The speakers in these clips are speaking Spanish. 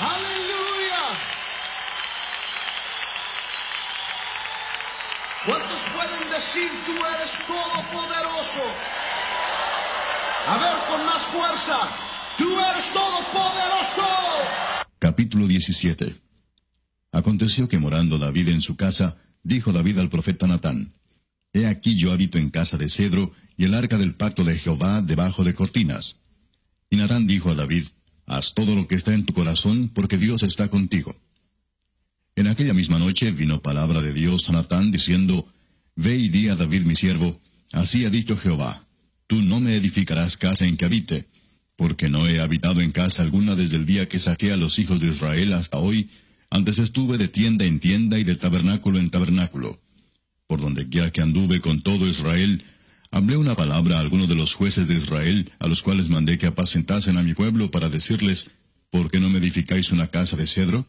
Aleluya. ¿Cuántos pueden decir tú eres todopoderoso? A ver, con más fuerza. Tú eres todopoderoso. Capítulo 17. Aconteció que morando David en su casa, dijo David al profeta Natán: He aquí yo habito en casa de cedro, y el arca del pacto de Jehová debajo de cortinas. Y Natán dijo a David: Haz todo lo que está en tu corazón, porque Dios está contigo. En aquella misma noche vino palabra de Dios a Natán, diciendo: Ve y di a David mi siervo: Así ha dicho Jehová: Tú no me edificarás casa en que habite, porque no he habitado en casa alguna desde el día que saqué a los hijos de Israel hasta hoy. Antes estuve de tienda en tienda y de tabernáculo en tabernáculo. Por donde quiera que anduve con todo Israel, hablé una palabra a algunos de los jueces de Israel, a los cuales mandé que apacentasen a mi pueblo, para decirles: ¿Por qué no me edificáis una casa de cedro?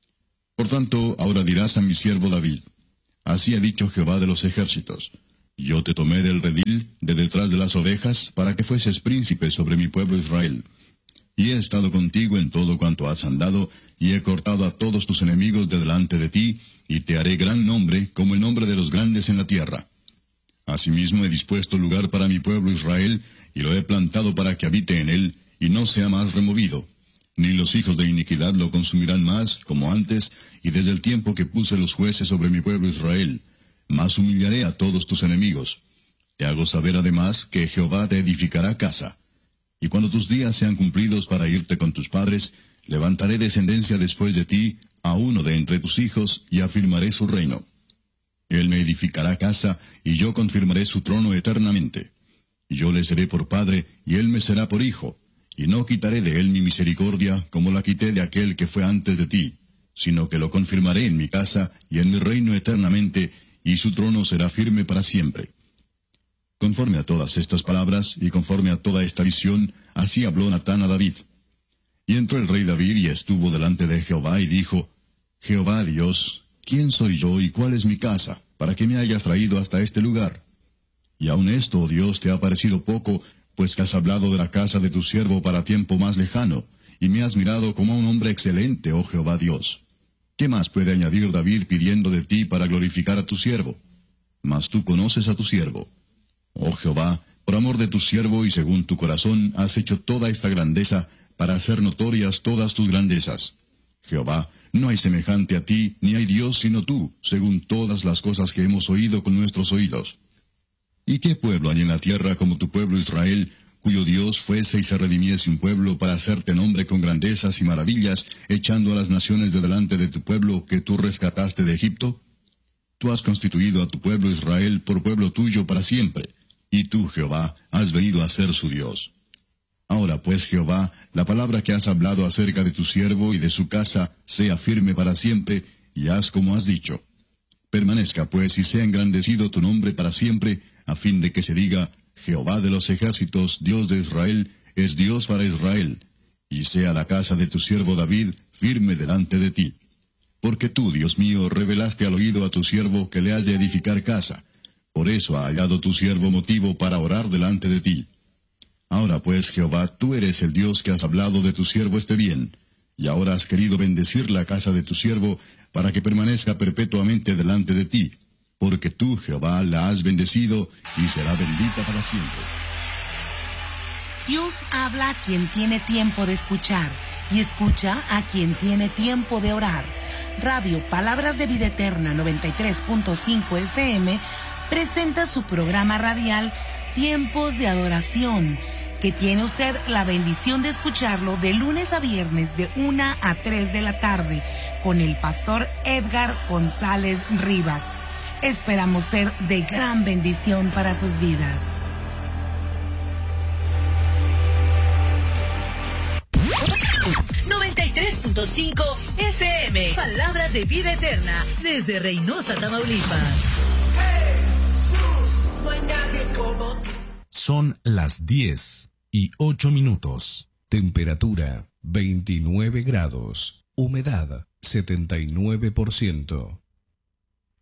Por tanto, ahora dirás a mi siervo David: Así ha dicho Jehová de los ejércitos: Yo te tomé del redil, de detrás de las ovejas, para que fueses príncipe sobre mi pueblo Israel. Y he estado contigo en todo cuanto has andado, y he cortado a todos tus enemigos de delante de ti, y te haré gran nombre, como el nombre de los grandes en la tierra. Asimismo he dispuesto lugar para mi pueblo Israel, y lo he plantado para que habite en él, y no sea más removido. Ni los hijos de iniquidad lo consumirán más, como antes, y desde el tiempo que puse los jueces sobre mi pueblo Israel. Mas humillaré a todos tus enemigos. Te hago saber además que Jehová te edificará casa. Y cuando tus días sean cumplidos para irte con tus padres, levantaré descendencia después de ti, a uno de entre tus hijos, y afirmaré su reino. Él me edificará casa, y yo confirmaré su trono eternamente. Yo le seré por padre, y él me será por hijo, y no quitaré de él mi misericordia, como la quité de aquel que fue antes de ti, sino que lo confirmaré en mi casa, y en mi reino eternamente, y su trono será firme para siempre. Conforme a todas estas palabras, y conforme a toda esta visión, así habló Natán a David. Y entró el rey David, y estuvo delante de Jehová, y dijo: Jehová Dios, ¿quién soy yo, y cuál es mi casa, para que me hayas traído hasta este lugar? Y aun esto, oh Dios, te ha parecido poco, pues que has hablado de la casa de tu siervo para tiempo más lejano, y me has mirado como a un hombre excelente, oh Jehová Dios. ¿Qué más puede añadir David pidiendo de ti para glorificar a tu siervo? Mas tú conoces a tu siervo. Oh Jehová, por amor de tu siervo y según tu corazón, has hecho toda esta grandeza, para hacer notorias todas tus grandezas. Jehová, no hay semejante a ti, ni hay Dios sino tú, según todas las cosas que hemos oído con nuestros oídos. ¿Y qué pueblo hay en la tierra como tu pueblo Israel, cuyo Dios fuese y se redimiese un pueblo para hacerte nombre con grandezas y maravillas, echando a las naciones de delante de tu pueblo que tú rescataste de Egipto? Tú has constituido a tu pueblo Israel por pueblo tuyo para siempre, y tú, Jehová, has venido a ser su Dios. Ahora pues, Jehová, la palabra que has hablado acerca de tu siervo y de su casa sea firme para siempre, y haz como has dicho. Permanezca pues y sea engrandecido tu nombre para siempre, a fin de que se diga: Jehová de los ejércitos, Dios de Israel, es Dios para Israel, y sea la casa de tu siervo David firme delante de ti. Porque tú, Dios mío, revelaste al oído a tu siervo que le has de edificar casa. Por eso ha hallado tu siervo motivo para orar delante de ti. Ahora pues, Jehová, tú eres el Dios que has hablado de tu siervo este bien, y ahora has querido bendecir la casa de tu siervo, para que permanezca perpetuamente delante de ti, porque tú, Jehová, la has bendecido, y será bendita para siempre. Dios habla a quien tiene tiempo de escuchar, y escucha a quien tiene tiempo de orar. Radio Palabras de Vida Eterna 93.5 FM presenta su programa radial Tiempos de Adoración, que tiene usted la bendición de escucharlo de lunes a viernes de 1 a 3 de la tarde con el pastor Edgar González Rivas. Esperamos ser de gran bendición para sus vidas. FM, Palabras de Vida Eterna, desde Reynosa, Tamaulipas. Son las 10:08. Temperatura 29 grados. Humedad 79%.